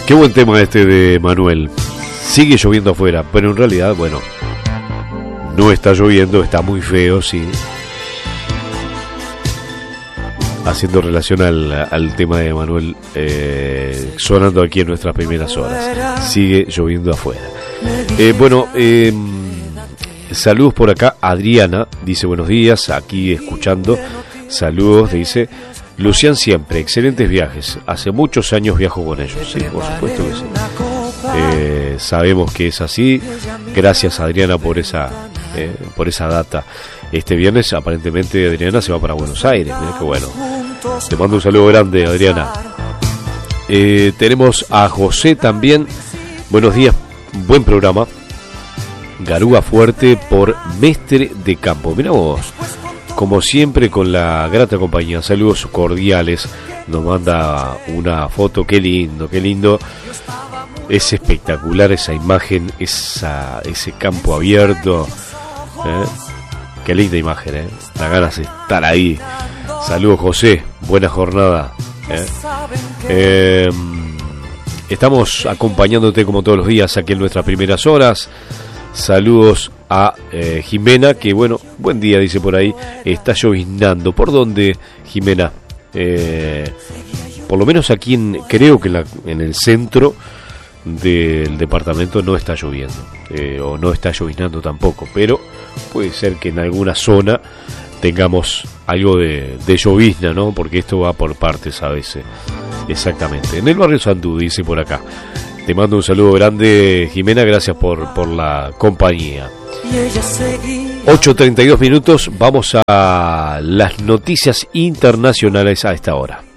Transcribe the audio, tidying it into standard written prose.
Qué buen tema este de Manuel. Sigue lloviendo afuera, pero en realidad, bueno, no está lloviendo, está muy feo, sí. Haciendo relación al tema de Manuel, sonando aquí en nuestras primeras horas. Sigue lloviendo afuera. Saludos por acá. Adriana dice buenos días, aquí escuchando. Saludos, dice Lucián siempre, excelentes viajes. Hace muchos años viajo con ellos. Sí, por supuesto que sí. Sabemos que es así. Gracias, Adriana, por esa data. Este viernes aparentemente Adriana se va para Buenos Aires. Mira qué bueno. Te mando un saludo grande, Adriana. Tenemos a José también. Buenos días, buen programa. Garúa Fuerte por Mestre de Campo. Mirá vos, como siempre con la grata compañía. Saludos cordiales. Nos manda una foto. Qué lindo. Es espectacular esa imagen, ese campo abierto. Qué linda imagen, da ganas de estar ahí. Saludos, José, buena jornada. Estamos acompañándote como todos los días aquí en nuestras primeras horas. Saludos a Jimena, que bueno, buen día, dice por ahí. Está lloviznando. ¿Por dónde, Jimena? Por lo menos aquí creo que en el centro del departamento no está lloviendo, o no está lloviznando tampoco, pero puede ser que en alguna zona tengamos algo de llovizna, ¿no? Porque esto va por partes a veces. Exactamente. En el barrio Sandú, dice por acá. Te mando un saludo grande, Jimena, gracias por la compañía. 8:32 minutos, vamos a las noticias internacionales a esta hora.